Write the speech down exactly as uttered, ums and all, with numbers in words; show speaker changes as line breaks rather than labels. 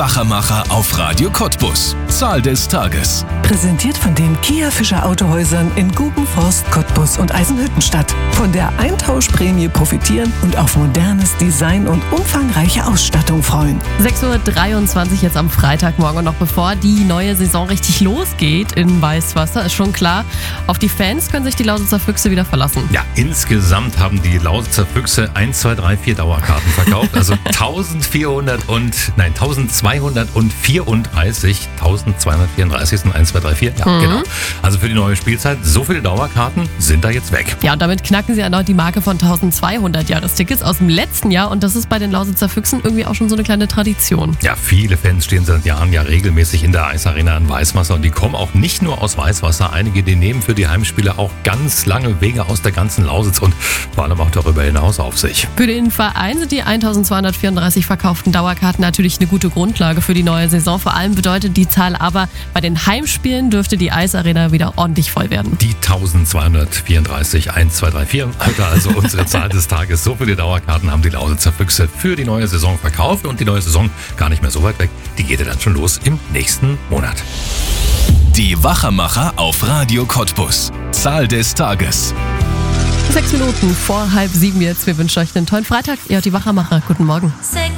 Wachermacher auf Radio Cottbus. Zahl des Tages.
Präsentiert von den Kia Fischer Autohäusern in Gubenforst, Cottbus und Eisenhüttenstadt. Von der Eintauschprämie profitieren und auf modernes Design und umfangreiche Ausstattung freuen.
sechs Uhr dreiundzwanzig jetzt am Freitagmorgen. Und noch bevor die neue Saison richtig losgeht in Weißwasser, ist schon klar, auf die Fans können sich die Lausitzer Füchse wieder verlassen.
Ja, insgesamt haben die Lausitzer Füchse eins, zwei, drei, vier Dauerkarten verkauft. Also eintausendvierhundert und, nein, eintausendzweihundertvierunddreißig. eintausendzweihundertvierunddreißig sind eins, zwei, drei, vier. Ja, mhm. genau. Also für die neue Spielzeit, so viele Dauerkarten sind da jetzt weg.
Ja, und damit knacken sie erneut die Marke von eintausendzweihundert Jahrestickets aus dem letzten Jahr. Und das ist bei den Lausitzer Füchsen irgendwie auch schon so eine kleine Tradition.
Ja, viele Fans stehen seit Jahren ja regelmäßig in der Eisarena in Weißwasser. Und die kommen auch nicht nur aus Weißwasser. Einige, die nehmen für die Heimspiele auch ganz lange Wege aus der ganzen Lausitz und vor allem auch darüber hinaus auf sich.
Für den Verein sind die eintausendzweihundertvierunddreißig verkauften Dauerkarten natürlich eine gute Grundlage für die neue Saison. Vor allem bedeutet die Zahl aber, bei den Heimspielen dürfte die Eisarena wieder ordentlich voll werden.
Die eintausendzweihundertvierunddreißig, eins, zwei, drei, vier, also unsere Zahl des Tages. So viele Dauerkarten haben die Lausitzer Füchse für die neue Saison verkauft und die neue Saison gar nicht mehr so weit weg. Die geht ja dann schon los im nächsten Monat.
Die Wachermacher auf Radio Cottbus. Zahl des Tages.
Sechs Minuten vor halb sieben jetzt. Wir wünschen euch einen tollen Freitag. Ihr hört die Wachermacher. Guten Morgen.